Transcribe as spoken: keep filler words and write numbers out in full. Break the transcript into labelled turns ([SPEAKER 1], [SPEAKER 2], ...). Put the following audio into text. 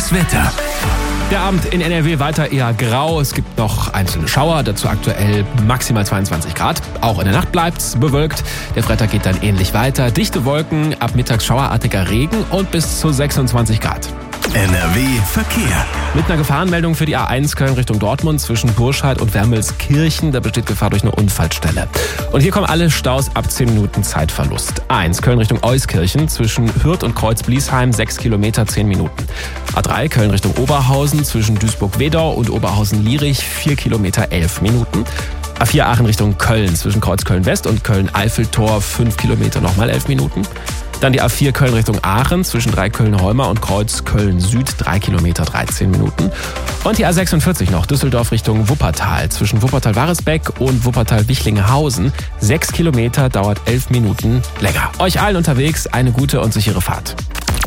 [SPEAKER 1] Das Wetter.
[SPEAKER 2] Der Abend in N R W weiter eher grau. Es gibt noch einzelne Schauer, dazu aktuell maximal zweiundzwanzig Grad. Auch in der Nacht bleibt's bewölkt. Der Freitag geht dann ähnlich weiter. Dichte Wolken, ab mittags schauerartiger Regen und bis zu sechsundzwanzig Grad.
[SPEAKER 1] N R W Verkehr.
[SPEAKER 2] Mit einer Gefahrenmeldung für die A eins Köln Richtung Dortmund zwischen Burscheid und Wermelskirchen. Da besteht Gefahr durch eine Unfallstelle. Und hier kommen alle Staus ab zehn Minuten Zeitverlust. A eins Köln Richtung Euskirchen zwischen Hürth und Kreuz-Bliesheim sechs Kilometer, zehn Minuten. A drei Köln Richtung Oberhausen zwischen Duisburg-Wedau und Oberhausen-Lierich vier Kilometer, elf Minuten. A vier Aachen Richtung Köln zwischen Kreuz Köln-West und Köln-Eiffeltor fünf Kilometer, nochmal elf Minuten. Dann die A vier Köln Richtung Aachen zwischen Dreiköln-Holmer und Kreuz Köln-Süd drei Kilometer, dreizehn Minuten. Und die A sechsundvierzig noch Düsseldorf Richtung Wuppertal zwischen Wuppertal-Waresbeck und Wuppertal-Wichlinghausen sechs Kilometer, dauert elf Minuten länger. Euch allen unterwegs eine gute und sichere Fahrt.